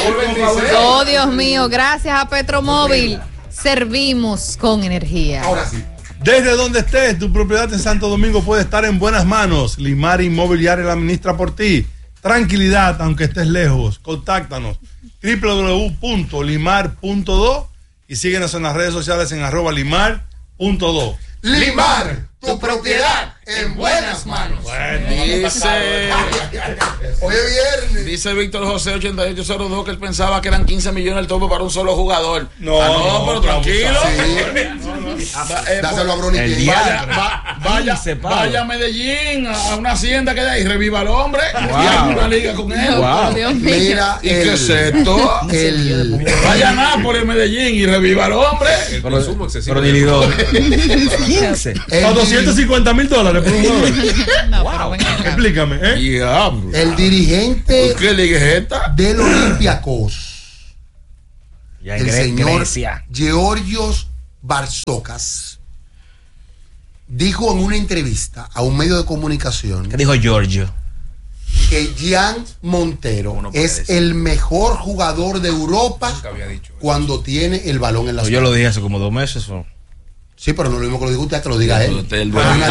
Oh, Dios mío, gracias a Petromóvil. Servimos con energía. Ahora sí. Desde donde estés, tu propiedad en Santo Domingo puede estar en buenas manos. Limar Inmobiliaria la administra por ti. Tranquilidad, aunque estés lejos. Contáctanos www.limar.do y síguenos en las redes sociales en @limar.do. Limar, tu propiedad en buenas manos. Hoy es viernes. Dice Víctor José 8802 que él pensaba que eran 15 millones el tope para un solo jugador. No, pero tranquilo. Dáselo a Bruni. Vaya a Medellín, a una hacienda que hay y reviva al hombre. Y a una liga con él. Mira, ¿y qué es esto? Vaya a Nápoles, Medellín y reviva al hombre. El consumo excesivo. Pero ni 15. A $250,000 por un jugador. Explícame, Diablo. El dirigente ¿qué liga es esta? del Olympiacos, Ya el señor Grecia. Georgios Barzokas, dijo en una entrevista a un medio de comunicación ¿Qué dijo Giorgio? que Gian Montero es el mejor jugador de Europa cuando tiene el balón en las manos. Yo lo dije hace como 2 meses. Sí, pero no lo mismo que lo diga usted, que lo diga él.